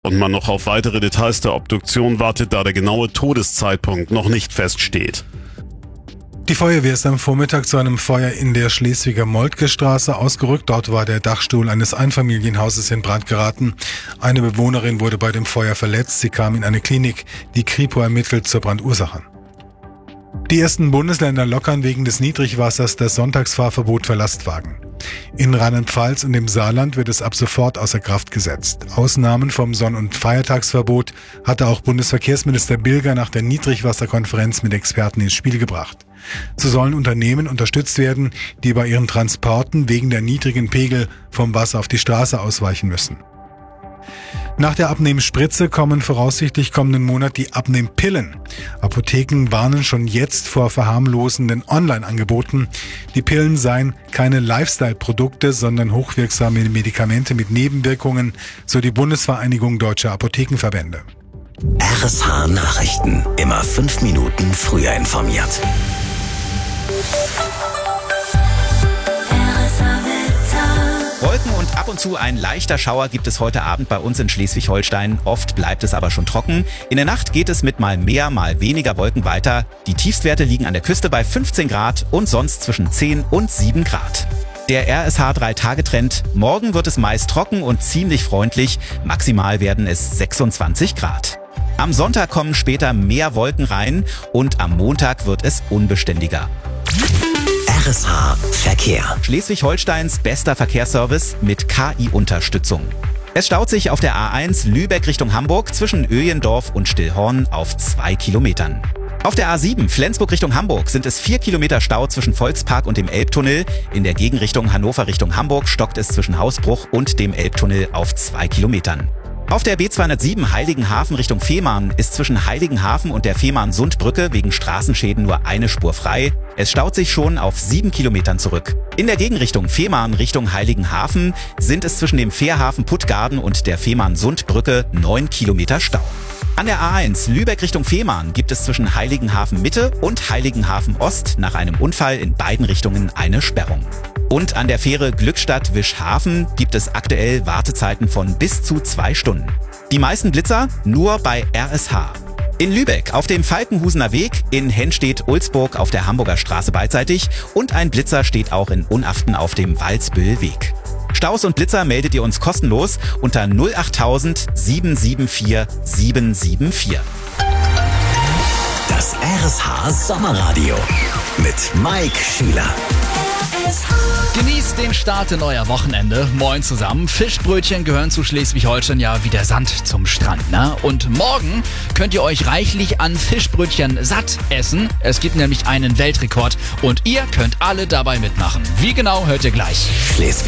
und man noch auf weitere Details der Obduktion wartet, da der genaue Todeszeitpunkt noch nicht feststeht. Die Feuerwehr ist am Vormittag zu einem Feuer in der Schleswiger Moltke-Straße ausgerückt. Dort war der Dachstuhl eines Einfamilienhauses in Brand geraten. Eine Bewohnerin wurde bei dem Feuer verletzt. Sie kam in eine Klinik. Die Kripo ermittelt zur Brandursache. Die ersten Bundesländer lockern wegen des Niedrigwassers das Sonntagsfahrverbot für Lastwagen. In Rheinland-Pfalz und im Saarland wird es ab sofort außer Kraft gesetzt. Ausnahmen vom Sonn- und Feiertagsverbot hatte auch Bundesverkehrsminister Bilger nach der Niedrigwasserkonferenz mit Experten ins Spiel gebracht. So sollen Unternehmen unterstützt werden, die bei ihren Transporten wegen der niedrigen Pegel vom Wasser auf die Straße ausweichen müssen. Nach der Abnehmspritze kommen voraussichtlich kommenden Monat die Abnehmpillen. Apotheken warnen schon jetzt vor verharmlosenden Online-Angeboten. Die Pillen seien keine Lifestyle-Produkte, sondern hochwirksame Medikamente mit Nebenwirkungen, so die Bundesvereinigung Deutscher Apothekenverbände. RSH Nachrichten. Immer 5 Minuten früher informiert. Wolken und ab und zu ein leichter Schauer gibt es heute Abend bei uns in Schleswig-Holstein. Oft bleibt es aber schon trocken. In der Nacht geht es mit mal mehr, mal weniger Wolken weiter. Die Tiefstwerte liegen an der Küste bei 15 Grad und sonst zwischen 10 und 7 Grad. Der RSH 3-Tage-Trend. Morgen wird es meist trocken und ziemlich freundlich. Maximal werden es 26 Grad. Am Sonntag kommen später mehr Wolken rein und am Montag wird es unbeständiger. RSH Verkehr. Schleswig-Holsteins bester Verkehrsservice mit KI-Unterstützung. Es staut sich auf der A1 Lübeck Richtung Hamburg zwischen Öjendorf und Stillhorn auf 2 Kilometern. Auf der A7 Flensburg Richtung Hamburg sind es 4 Kilometer Stau zwischen Volkspark und dem Elbtunnel. In der Gegenrichtung Hannover Richtung Hamburg stockt es zwischen Hausbruch und dem Elbtunnel auf 2 Kilometern. Auf der B207 Heiligenhafen Richtung Fehmarn ist zwischen Heiligenhafen und der Fehmarn-Sundbrücke wegen Straßenschäden nur eine Spur frei. Es staut sich schon auf 7 Kilometern zurück. In der Gegenrichtung Fehmarn Richtung Heiligenhafen sind es zwischen dem Fährhafen Puttgarden und der Fehmarn-Sundbrücke 9 Kilometer Stau. An der A1 Lübeck Richtung Fehmarn gibt es zwischen Heiligenhafen Mitte und Heiligenhafen Ost nach einem Unfall in beiden Richtungen eine Sperrung. Und an der Fähre Glückstadt-Wischhafen gibt es aktuell Wartezeiten von bis zu 2 Stunden. Die meisten Blitzer nur bei RSH. In Lübeck auf dem Falkenhusener Weg, in Hennstedt-Ulzburg auf der Hamburger Straße beidseitig und ein Blitzer steht auch in Unaften auf dem Walsbüllweg. Staus und Blitzer meldet ihr uns kostenlos unter 08000 774 774. Das RSH Sommerradio mit Mike Schüler. Genießt den Start in euer Wochenende. Moin zusammen. Fischbrötchen gehören zu Schleswig-Holstein ja wie der Sand zum Strand, ne? Und morgen könnt ihr euch reichlich an Fischbrötchen satt essen. Es gibt nämlich einen Weltrekord und ihr könnt alle dabei mitmachen. Wie genau, hört ihr gleich.